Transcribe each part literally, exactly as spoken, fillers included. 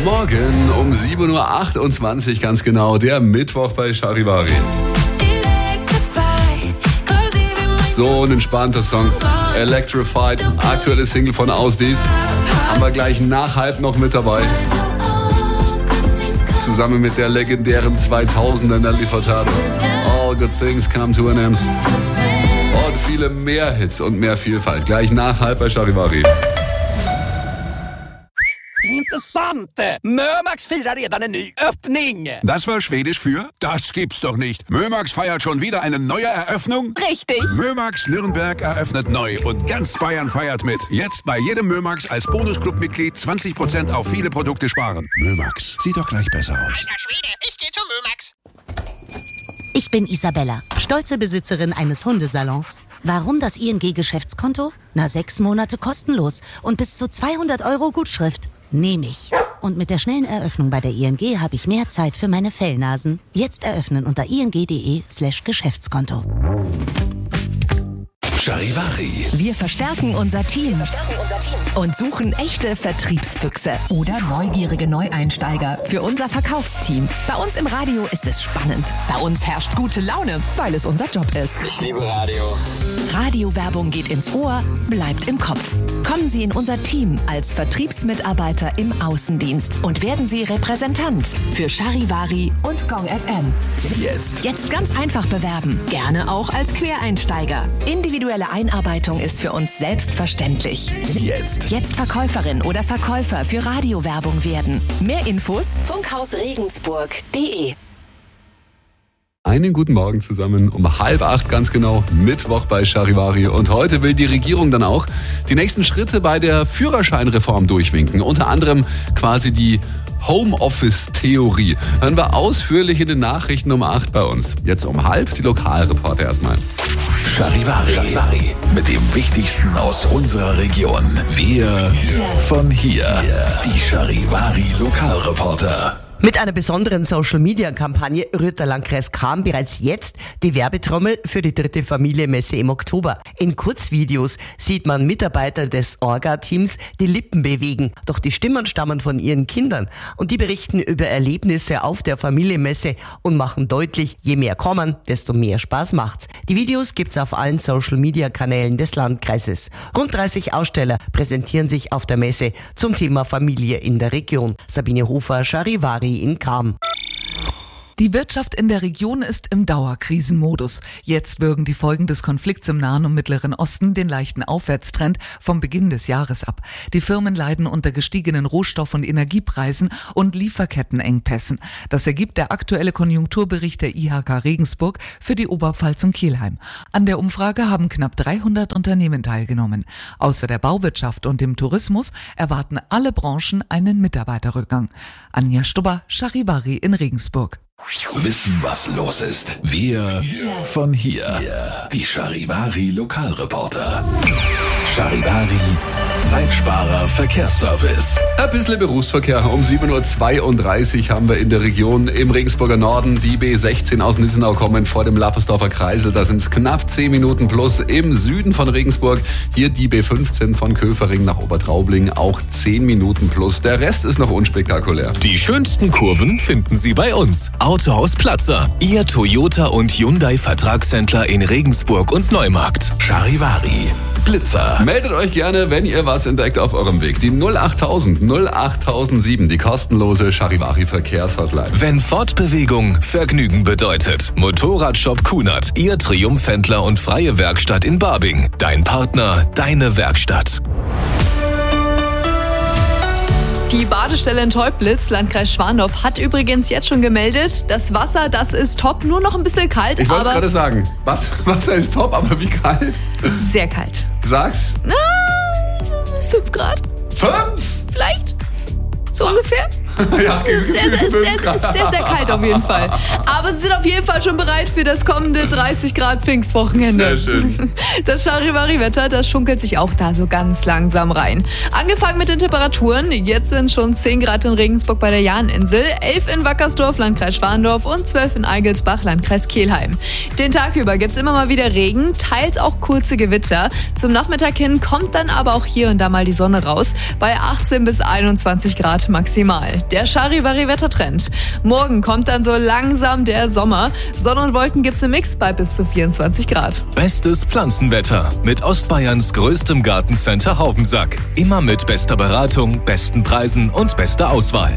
Morgen um sieben Uhr achtundzwanzig ganz genau, der Mittwoch bei Charivari. So ein entspannter Song. Electrified, aktuelle Single von Ausdies. Haben wir gleich nach halb noch mit dabei. Zusammen mit der legendären zweitausender Liefertate. All good things come to an end. Und viele mehr Hits und mehr Vielfalt. Gleich nach halb bei Charivari. Intressant! Mömax firar redan en ny öppning! Das war Schwedisch für? Das gibt's doch nicht. Mömax feiert schon wieder eine neue Eröffnung? Richtig! Mömax Nürnberg eröffnet neu und ganz Bayern feiert mit. Jetzt bei jedem Mömax als Bonusclub-Mitglied zwanzig Prozent auf viele Produkte sparen. Mömax, sieht doch gleich besser aus. Alter Schwede, ich geh zu Mömax! Ich bin Isabella, stolze Besitzerin eines Hundesalons. Warum das I N G-Geschäftskonto? Na, sechs Monate kostenlos und bis zu zweihundert Euro Gutschrift. Nehme ich. Und mit der schnellen Eröffnung bei der I N G habe ich mehr Zeit für meine Fellnasen. Jetzt eröffnen unter ing.de slash Geschäftskonto. Charivari. Wir verstärken unser Team und suchen echte Vertriebsfüchse oder neugierige Neueinsteiger für unser Verkaufsteam. Bei uns im Radio ist es spannend. Bei uns herrscht gute Laune, weil es unser Job ist. Ich liebe Radio. Radiowerbung geht ins Ohr, bleibt im Kopf. Kommen Sie in unser Team als Vertriebsmitarbeiter im Außendienst und werden Sie Repräsentant für Charivari und Gong F M. Jetzt. Jetzt ganz einfach bewerben, gerne auch als Quereinsteiger. Individuelle Einarbeitung ist für uns selbstverständlich. Jetzt. Jetzt Verkäuferin oder Verkäufer für Radiowerbung werden. Mehr Infos funkhausregensburg punkt de. Einen guten Morgen zusammen um halb acht ganz genau, Mittwoch bei Charivari. Und heute will die Regierung dann auch die nächsten Schritte bei der Führerscheinreform durchwinken. Unter anderem quasi die Homeoffice-Theorie. Hören wir ausführlich in den Nachrichten um acht bei uns. Jetzt um halb die Lokalreporter erstmal. Charivari. Charivari. Mit dem Wichtigsten aus unserer Region. Wir von hier. Die Charivari Lokalreporter. Mit einer besonderen Social-Media-Kampagne rührt der Landkreis Cham bereits jetzt die Werbetrommel für die dritte Familienmesse im Oktober. In Kurzvideos sieht man Mitarbeiter des Orga-Teams die Lippen bewegen, doch die Stimmen stammen von ihren Kindern und die berichten über Erlebnisse auf der Familienmesse und machen deutlich, je mehr kommen, desto mehr Spaß macht's. Die Videos gibt's auf allen Social-Media-Kanälen des Landkreises. Rund dreißig Aussteller präsentieren sich auf der Messe zum Thema Familie in der Region. Sabine Hofer, Charivari in Cham. Die Wirtschaft in der Region ist im Dauerkrisenmodus. Jetzt würgen die Folgen des Konflikts im Nahen und Mittleren Osten den leichten Aufwärtstrend vom Beginn des Jahres ab. Die Firmen leiden unter gestiegenen Rohstoff- und Energiepreisen und Lieferkettenengpässen. Das ergibt der aktuelle Konjunkturbericht der I H K Regensburg für die Oberpfalz und Kelheim. An der Umfrage haben knapp dreihundert Unternehmen teilgenommen. Außer der Bauwirtschaft und dem Tourismus erwarten alle Branchen einen Mitarbeiterrückgang. Anja Stubber, Charivari in Regensburg. Wissen, was los ist. Wir von hier. Die Charivari Lokalreporter. Charivari Zeitsparer Verkehrsservice. Ein bisschen Berufsverkehr. Um sieben Uhr zweiunddreißig haben wir in der Region im Regensburger Norden die B sechzehn aus Nittenau kommen vor dem Lappersdorfer Kreisel. Da sind es knapp zehn Minuten plus. Im Süden von Regensburg hier die B fünfzehn von Köfering nach Obertraubling auch zehn Minuten plus. Der Rest ist noch unspektakulär. Die schönsten Kurven finden Sie bei uns. Autohaus Platzer, Ihr Toyota und Hyundai Vertragshändler in Regensburg und Neumarkt. Charivari Blitzer. Meldet euch gerne, wenn ihr was entdeckt auf eurem Weg. Die null achttausend null achttausendsieben, die kostenlose Charivari Verkehrshotline. Wenn Fortbewegung Vergnügen bedeutet. Motorradshop Kunert, Ihr Triumphhändler und freie Werkstatt in Barbing. Dein Partner, deine Werkstatt. Die Badestelle in Teublitz, Landkreis Schwandorf, hat übrigens jetzt schon gemeldet, das Wasser, das ist top, nur noch ein bisschen kalt. Ich wollte es aber gerade sagen, was, Wasser ist top, aber wie kalt? Sehr kalt. Sag's. Na, fünf Grad. Fünf? Vielleicht? So ungefähr? Ja, sehr, sehr, sehr, sehr, sehr, sehr kalt auf jeden Fall. Aber sie sind auf jeden Fall schon bereit für das kommende dreißig Grad Pfingstwochenende. Sehr schön. Das Charivari-Wetter, das schunkelt sich auch da so ganz langsam rein. Angefangen mit den Temperaturen. Jetzt sind schon zehn Grad in Regensburg bei der Jahninsel, elf in Wackersdorf, Landkreis Schwandorf und zwölf in Eigelsbach, Landkreis Kelheim. Den Tag über gibt's immer mal wieder Regen, teils auch kurze Gewitter. Zum Nachmittag hin kommt dann aber auch hier und da mal die Sonne raus, bei achtzehn bis einundzwanzig Grad maximal. der Charivari-Wettertrend. Morgen kommt dann so langsam der Sommer. Sonne und Wolken gibt's im Mix bei bis zu vierundzwanzig Grad. Bestes Pflanzenwetter mit Ostbayerns größtem Gartencenter Haubensack. Immer mit bester Beratung, besten Preisen und bester Auswahl.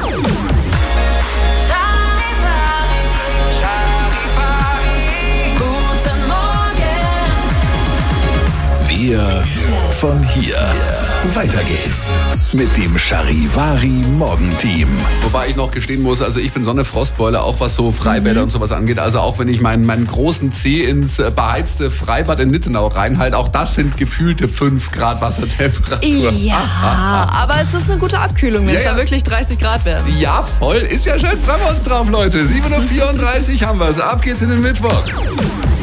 Wir von hier. Weiter geht's mit dem Charivari Morgenteam. Wobei ich noch gestehen muss, also ich bin so eine Frostbeule, auch was so Freibäder mhm. und sowas angeht. Also auch wenn ich meinen, meinen großen Zeh ins beheizte Freibad in Nittenau reinhalte, auch das sind gefühlte fünf Grad Wassertemperatur. Ja, ah, ah, ah. aber es ist eine gute Abkühlung, wenn es ja, ja. da wirklich dreißig Grad werden. Ja, voll. Ist ja schön. Freuen wir uns drauf, Leute. sieben Uhr vierunddreißig haben wir es. Ab geht's in den Mittwoch.